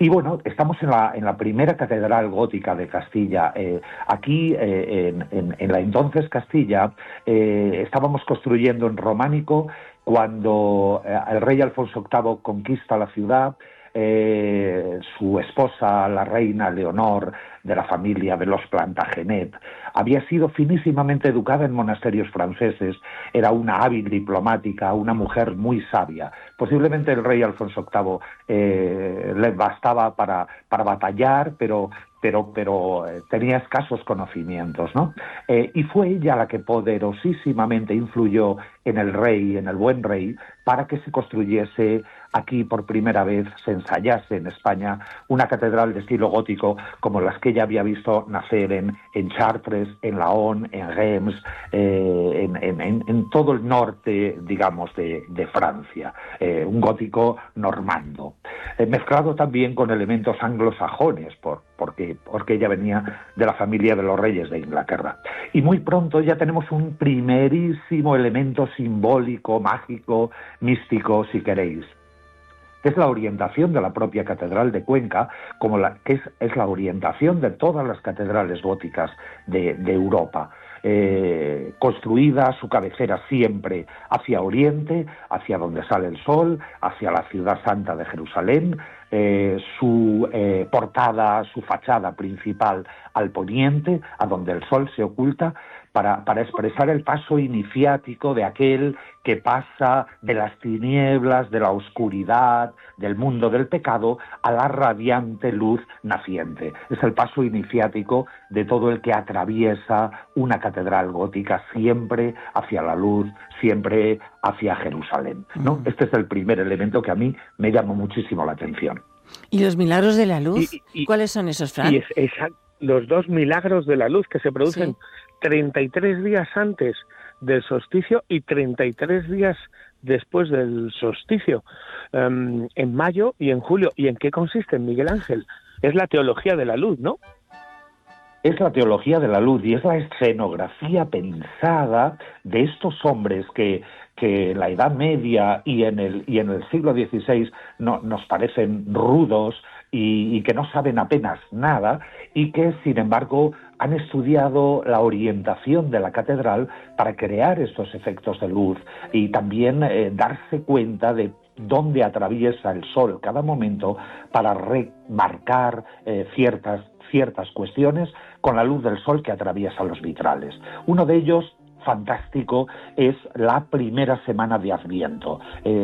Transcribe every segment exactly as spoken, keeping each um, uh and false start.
Y bueno, estamos en la, en la primera catedral gótica de Castilla. Eh, aquí, eh, en, en, en la entonces Castilla, eh, estábamos construyendo en románico cuando eh, el rey Alfonso octavo conquista la ciudad. Eh, su esposa, la reina Leonor, de la familia de los Plantagenet, había sido finísimamente educada en monasterios franceses, era una hábil diplomática, una mujer muy sabia. Posiblemente el rey Alfonso octavo eh, le bastaba para, para batallar, pero... pero, pero eh, tenía escasos conocimientos, ¿no? Eh, y fue ella la que poderosísimamente influyó en el rey, en el buen rey, para que se construyese aquí por primera vez, se ensayase en España una catedral de estilo gótico como las que ella había visto nacer en, en Chartres, en Laon, en Reims, eh, en, en, en, en todo el norte, digamos, de, de Francia, eh, un gótico normando, eh, mezclado también con elementos anglosajones, por, porque, porque ella venía de la familia de los reyes de Inglaterra. Y muy pronto ya tenemos un primerísimo elemento simbólico, mágico, místico, si queréis, que es la orientación de la propia Catedral de Cuenca, como la, que es, es la orientación de todas las catedrales góticas de, de Europa. Eh, construida su cabecera siempre hacia oriente, hacia donde sale el sol, hacia la ciudad santa de Jerusalén, eh, su eh, portada, su fachada principal al poniente, a donde el sol se oculta, para, para expresar el paso iniciático de aquel que pasa de las tinieblas, de la oscuridad, del mundo del pecado, a la radiante luz naciente. Es el paso iniciático de todo el que atraviesa una catedral gótica siempre hacia la luz, siempre hacia Jerusalén, ¿no? Mm. Este es el primer elemento que a mí me llamó muchísimo la atención. ¿Y los milagros de la luz? Y, y, ¿Cuáles son esos, Fran? Y es, es, los dos milagros de la luz que se producen sí. treinta y tres días antes del solsticio y treinta y tres días después del solsticio, um, en mayo y en julio. ¿Y en qué consisten, Miguel Ángel? Es la teología de la luz, ¿no? Es la teología de la luz y es la escenografía pensada de estos hombres que, que en la Edad Media y en el, y en el siglo dieciséis no, nos parecen rudos y, y que no saben apenas nada y que, sin embargo, han estudiado la orientación de la catedral para crear estos efectos de luz y también eh, darse cuenta de dónde atraviesa el sol cada momento para remarcar eh, ciertas, ciertas cuestiones con la luz del sol que atraviesa los vitrales. Uno de ellos, fantástico, es la primera semana de Adviento,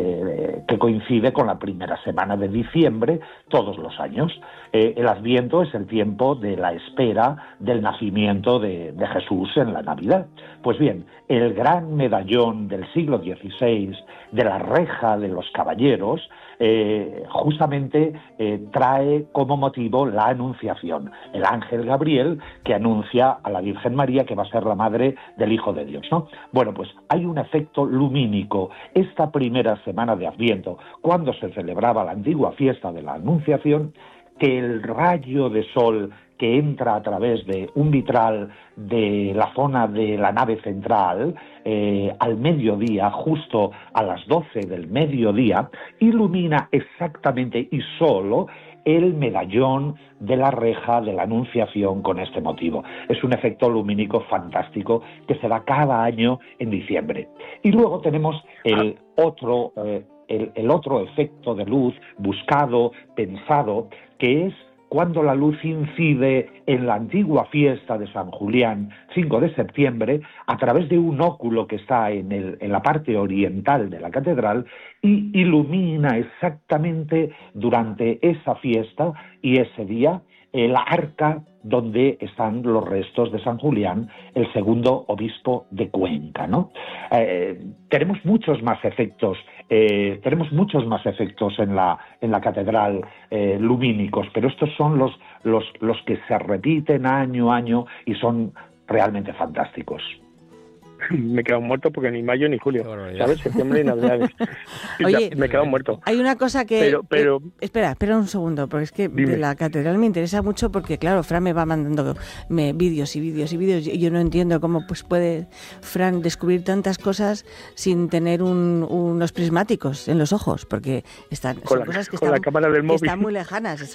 eh, que coincide con la primera semana de diciembre todos los años. Eh, el Adviento es el tiempo de la espera del nacimiento de, de Jesús en la Navidad. Pues bien, el gran medallón del siglo dieciséis de la reja de los caballeros eh, justamente eh, trae como motivo la anunciación, el ángel Gabriel que anuncia a la Virgen María que va a ser la madre del Hijo de Dios, ¿no? Bueno, pues hay un efecto lumínico. Esta primera semana de Adviento, cuando se celebraba la antigua fiesta de la Anunciación, que el rayo de sol que entra a través de un vitral de la zona de la nave central, eh, al mediodía, justo a las doce del mediodía, ilumina exactamente y solo el medallón de la reja de la Anunciación con este motivo. Es un efecto lumínico fantástico que se da cada año en diciembre. Y luego tenemos el otro, eh, el, el otro efecto de luz buscado, pensado, que es cuando la luz incide en la antigua fiesta de San Julián, cinco de septiembre, a través de un óculo que está en, el, en la parte oriental de la catedral y ilumina exactamente durante esa fiesta y ese día el arca donde están los restos de San Julián, el segundo obispo de Cuenca, ¿no? Eh, tenemos muchos más efectos, eh, tenemos muchos más efectos en la en la catedral eh, lumínicos, pero estos son los los los que se repiten año a año y son realmente fantásticos. Me he quedado muerto porque ni mayo ni julio, bueno, ¿sabes? Septiembre y Navidades. Oye, me he quedado muerto. Hay una cosa que... Pero, pero... que espera, espera un segundo, porque es que Dime. De la catedral me interesa mucho porque, claro, Fran me va mandando me, vídeos y vídeos y vídeos y yo no entiendo cómo pues puede Fran descubrir tantas cosas sin tener un, unos prismáticos en los ojos, porque están, son con la, cosas que con están, la cámara del que móvil. están muy lejanas.